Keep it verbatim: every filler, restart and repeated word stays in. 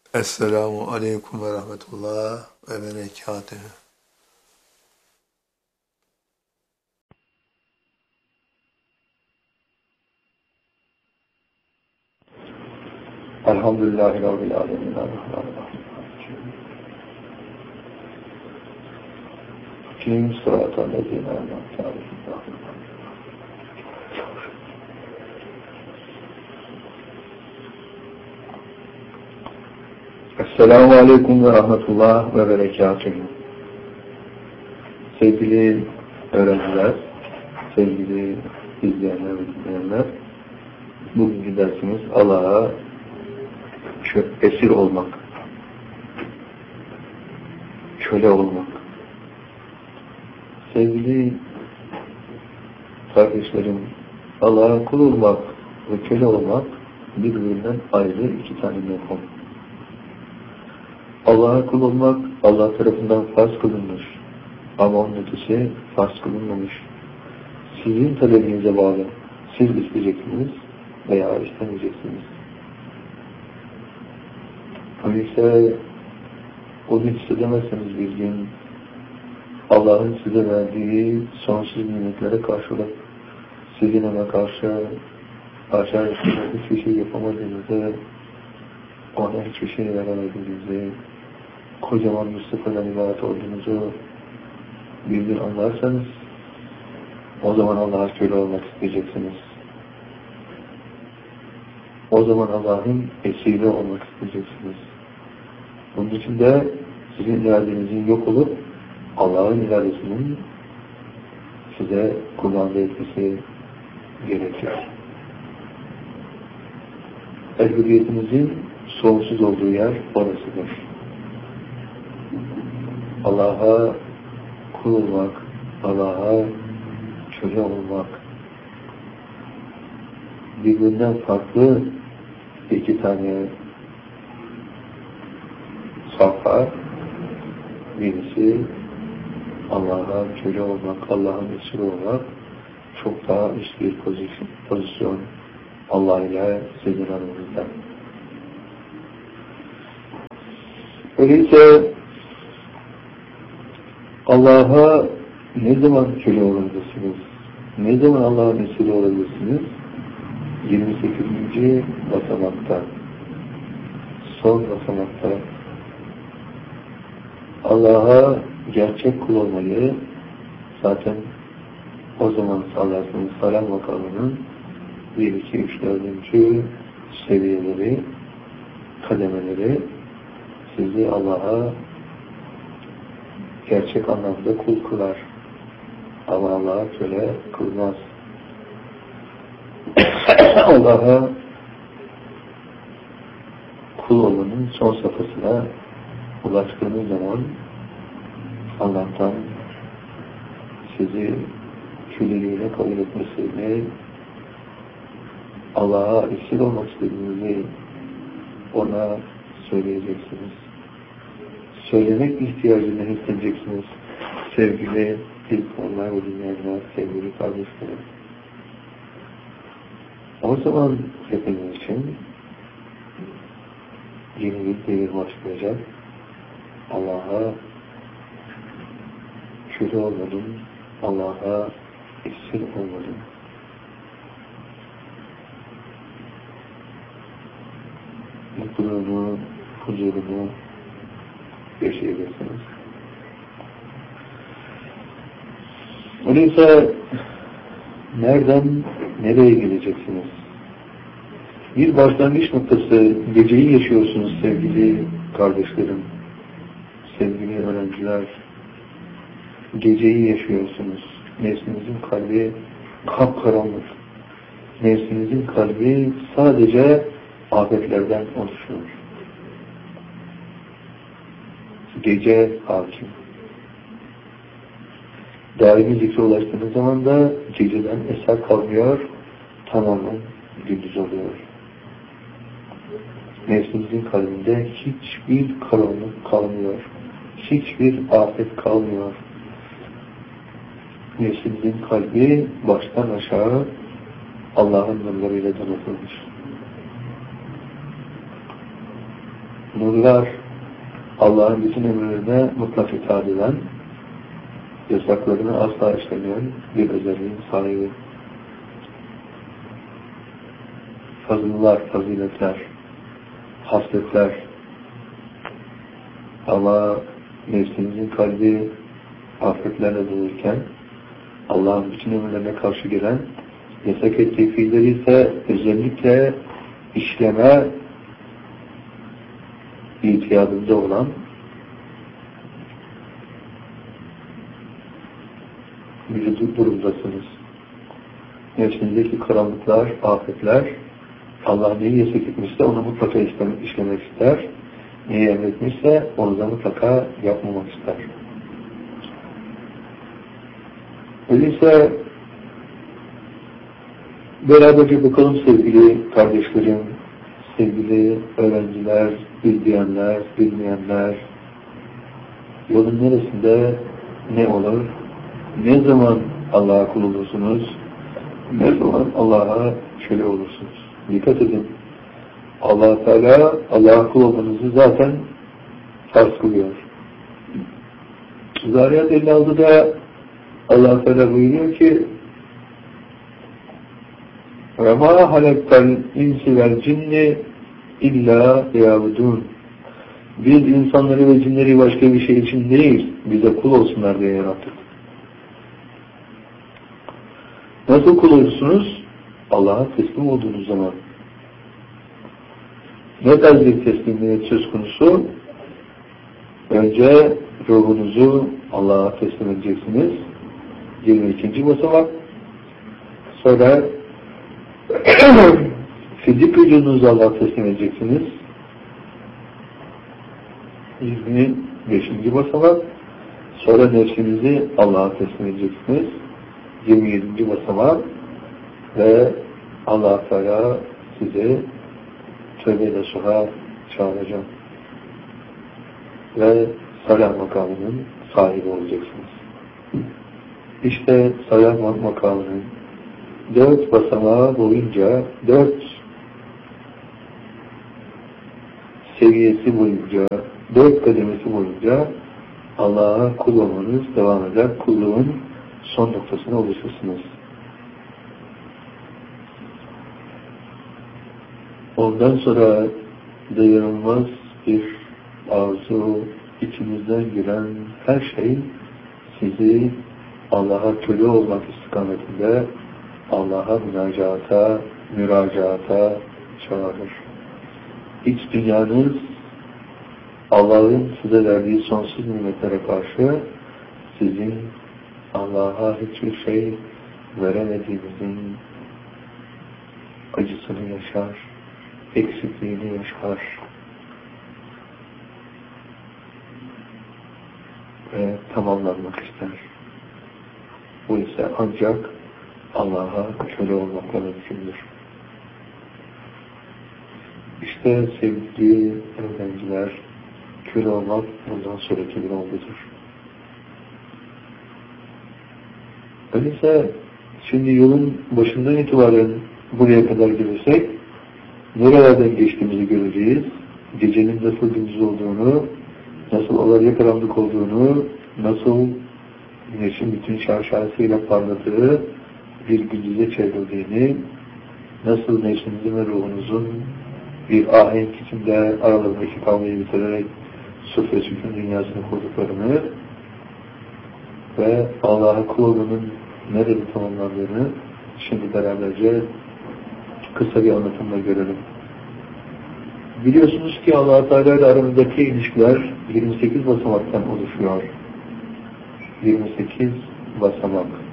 Esselamu aleyküm ve rahmetullah ve berekatühü. Elhamdülillahi Rabbil Alemin. Elhamdülillahi. Kim sıratı lezine emnâ Esselamu Aleyküm ve Rahmetullah ve Berekatühü. Sevgili öğrenciler, sevgili izleyenler ve dinleyenler, bugünkü dersimiz Allah'a esir olmak, köle olmak. Sevgili kardeşlerim, Allah'a kul olmak ve köle olmak birbirinden ayrı iki tane mefhum. Allah'a kul olmak Allah tarafından farz kılınmış ama onun ötesi farz kılınmamış. Sizin talebinize bağlı. Siz isteyeceksiniz veya istemeyeceksiniz. Öyleyse o gün hissedemezseniz bir gün Allah'ın size verdiği sonsuz nimetlere karşılık sizin ona karşı aşağısında hiçbir şey yapamadığınızı, ona hiçbir şey veremediğinizi, kocaman Mustafa'dan ibaret olduğunuzu bir gün anlarsanız o zaman Allah'a köle olmak isteyeceksiniz. O zaman Allah'ın esiri olmak isteyeceksiniz. Bunun için de sizin iradenizin yok olup Allah'ın iradesinin size kumanda etmesi gerekiyor. Ehliyetinizin sonsuz olduğu yer orasıdır. Allah'a kul olmak, Allah'a köle olmak birbirinden farklı iki tane safha. Birisi Allah'a köle olmak, Allah'ın esiri olmak çok daha üst bir pozisyon, pozisyon Allah ile sizin aranızda. Öyleyse Allah'a ne zaman köle olabilirsiniz? Ne zaman Allah'ın esiri olabilirsiniz? yirmi sekizinci basamakta, son basamakta Allah'a gerçek kul olmayı zaten o zaman salarsınız. Salam makamının bir, iki, üç, dördüncü seviyeleri, kademeleri sizi Allah'a gerçek anlamda kul kılar. Ama Allah'a köle kılmaz. Allah'a kul olmanın son safhasına ulaştığınız zaman Allah'tan sizi köleliğine kabul etmesini, Allah'a esir olmak istediğinizi ona söyleyeceksiniz. Söylemek ihtiyacını hissedeceksiniz. Sevgili insanlar ve dinleyenler, sevgili kardeşlerim. O zaman hepiniz için yeni bir devir başlayacak. Allah'a köle olmadım, Allah'a esir olmadım. Mutluluğunu, huzurunu yaşayabilirsiniz. Öyleyse nereden nereye geleceksiniz? Bir başlangıç noktası, geceyi yaşıyorsunuz sevgili kardeşlerim, sevgili öğrenciler. Geceyi yaşıyorsunuz. Nefsinizin kalbi kapkaranlık. Nefsinizin kalbi sadece afetlerden oluşuyor. Gece hakim. Daimi zikre ulaştığınız zaman da geceden eser kalmıyor, tamamen gündüz oluyor. Nefsinizin kalbinde hiçbir karanlık kalmıyor. Hiçbir afet kalmıyor. Nefsinizin kalbi baştan aşağı Allah'ın nurlarıyla donatılmış. nurlar, Allah'ın bütün emirlerine mutlak itaat eden, yasaklarını asla işlemeyen bir özelliğin sahibi. Fazıllar, faziletler, hasletler, ama nefsinizin kalbi afetlerle dolurken, Allah'ın bütün emirlerine karşı gelen, yasak ettiği fiilleri ise özellikle işleme itiyadında olan bir durumdasınız. Nefsinizdeki karanlıklar, afetler, Allah neyi yasak etmişse onu mutlaka işlemek ister. Neyi emretmişse onu da mutlaka yapmamak ister. Öyleyse beraberce bakalım sevgili kardeşlerim, sevgili öğrenciler, bilmeyenler, bilmeyenler, yolun neresinde ne olur, ne zaman Allah'a kul olursunuz, ne zaman Allah'a köle olursunuz. Dikkat edin. Allah Teala Allah'a kul olmanızı zaten farz kılıyor. Zariyat elli altıda Allah Teala buyuruyor ki وَمَا حَلَقْتَ الْاِنْسِ وَالْجِنِّ اِلَّا لِيَعْبُدُونَ Biz insanları ve cinleri başka bir şey için değil, bize kul olsunlar diye yarattık. Nasıl kul olursunuz? Allah'a teslim olduğunuz zaman. Ne tarz bir teslimiyet söz konusu? Önce ruhunuzu Allah'a teslim edeceksiniz. yirmi ikinci basamak. Sonra fizik vücudunuzu Allah'a teslim edeceksiniz. yirmi beşinci basamak. Sonra nefsinizi Allah'a teslim edeceksiniz. yirmi yedinci basamak. Ve Allah Teala sizi tövbe-i nasuha çağıracak. Ve salah makamının sahibi olacaksınız. İşte salah makamının dört basamağı boyunca, dört seviyesi boyunca, dört kademesi boyunca Allah'a kul olmanız devam eder. Kulluğun son noktasına ulaşırsınız. Ondan sonra dayanılmaz bir arzu, içinizden giren her şey sizi Allah'a köle olmak istikametinde Allah'a münacata, müracaata çağırır. İç dünyanız Allah'ın size verdiği sonsuz nimetlere karşı sizin Allah'a hiçbir şey veremediğinizin acısını yaşar, eksikliğini yaşar ve tamamlanmak ister. Bu ise ancak Allah'a köle olmakla mümkündür. İşte sevgili öğrenciler, köle olmak bundan sonraki bir olgudur. Öyleyse şimdi yolun başından itibaren buraya kadar gelirsek nerelerden geçtiğimizi göreceğiz. Gecenin nasıl gündüz olduğunu, nasıl olayla karanlık olduğunu, nasıl güneşin bütün şarşaresiyle parladığı bir gündüze çevrildiğini, nasıl nefsinizin ve ruhunuzun bir ahenk içinde aralarındaki kavgayı bitirerek suf ve sükun dünyasını kurduklarını ve Allah'a kul olmanın nerede tamamlandığını şimdi beraberce kısa bir anlatımla görelim. Biliyorsunuz ki Allah-u Teala ile aramızdaki ilişkiler yirmi sekiz basamaktan oluşuyor. yirmi sekiz basamak.